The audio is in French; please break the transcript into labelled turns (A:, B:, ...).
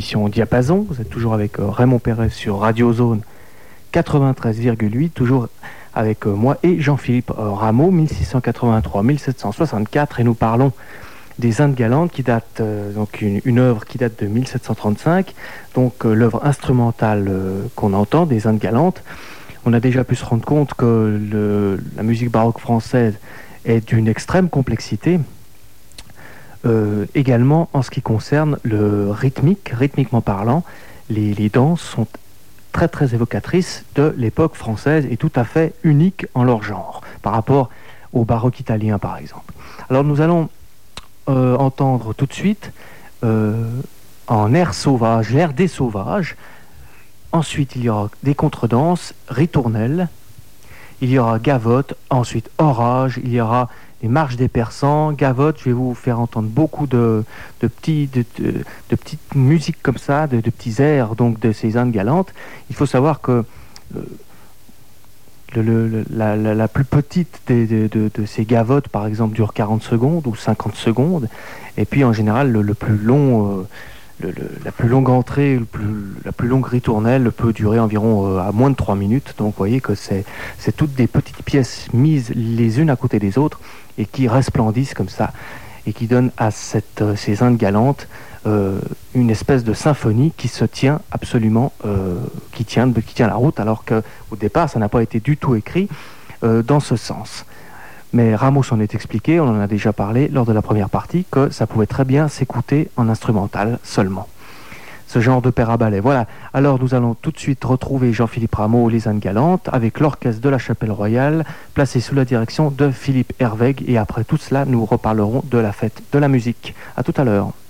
A: l'émission Diapason. Vous êtes toujours avec Raymond Perret sur Radio Zone 93,8, toujours avec moi et Jean-Philippe Rameau, 1683-1764, et nous parlons des Indes galantes qui datent, donc une œuvre qui date de 1735, donc l'œuvre instrumentale qu'on entend des Indes galantes. On a déjà pu se rendre compte que la musique baroque française est d'une extrême complexité. Également en ce qui concerne le rythmiquement parlant, les danses sont très très évocatrices de l'époque française et tout à fait uniques en leur genre par rapport au baroque italien par exemple. Alors nous allons entendre tout de suite en air sauvage, l'air des sauvages. Ensuite il y aura des contredanses, ritournelles, il y aura gavotte, ensuite orage, il y aura les marches des persans, gavotte. Je vais vous faire entendre beaucoup de petites musiques comme ça, de petits airs donc de ces Indes galantes. Il faut savoir que la plus petite de ces gavottes, par exemple, dure 40 secondes ou 50 secondes. Et puis en général, le plus long, la plus longue entrée, la plus longue ritournelle peut durer environ à moins de 3 minutes. Donc vous voyez que c'est toutes des petites pièces mises les unes à côté des autres et qui resplendissent comme ça et qui donnent à ces Indes galantes une espèce de symphonie qui se tient absolument, qui tient la route, alors qu'au départ ça n'a pas été du tout écrit dans ce sens. Mais Rameau s'en est expliqué, on en a déjà parlé lors de la première partie, que ça pouvait très bien s'écouter en instrumental seulement. Ce genre de paire à ballet. Voilà. Alors nous allons tout de suite retrouver Jean-Philippe Rameau, les Indes galantes, avec l'orchestre de la Chapelle Royale, placé sous la direction de Philippe Hervègue. Et après tout cela, nous reparlerons de la fête de la musique. À tout à l'heure.